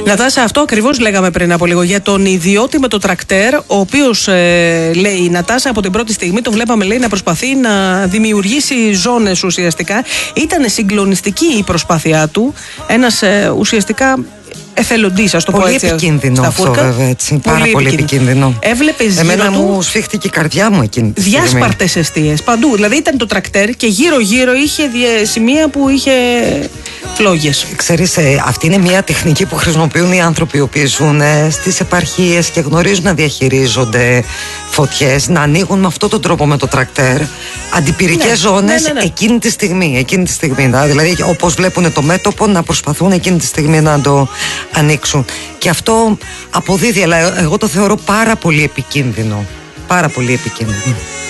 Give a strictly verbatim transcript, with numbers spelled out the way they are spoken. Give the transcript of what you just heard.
Νατάσα, αυτό ακριβώς λέγαμε πριν από λίγο για τον ιδιώτη με το τρακτέρ, ο οποίος ε, λέει η Νατάσα από την πρώτη στιγμή το βλέπαμε, λέει, να προσπαθεί να δημιουργήσει ζώνες ουσιαστικά. Ήταν συγκλονιστική η προσπάθειά του. Ένας ε, ουσιαστικά εθελοντής, ας το πω έτσι. Πολύ επικίνδυνο αυτό, βέβαια, έτσι. Πάρα πολύ, πολύ επικίνδυνο. Έβλεπες Εμένα γύρω μου του σφίχτηκε η καρδιά μου εκείνη τη στιγμή. Διάσπαρτες εστίες παντού. Δηλαδή ήταν το τρακτέρ και γύρω-γύρω είχε σημεία που είχε φλόγες. Ξέρεις, ε, αυτή είναι μια τεχνική που χρησιμοποιούν οι άνθρωποι οι οποίοι ζουν ε, στις επαρχίες και γνωρίζουν να διαχειρίζονται φωτιές, να ανοίγουν με αυτόν τον τρόπο με το τρακτέρ αντιπυρικές ναι, ζώνες ναι, ναι, ναι. εκείνη τη στιγμή. Εκείνη τη στιγμή δηλαδή, όπως βλέπουν το μέτωπο, να προσπαθούν εκείνη τη στιγμή να το ανοίξουν. Και αυτό αποδίδει, αλλά εγώ το θεωρώ πάρα πολύ επικίνδυνο. Πάρα πολύ επικίνδυνο.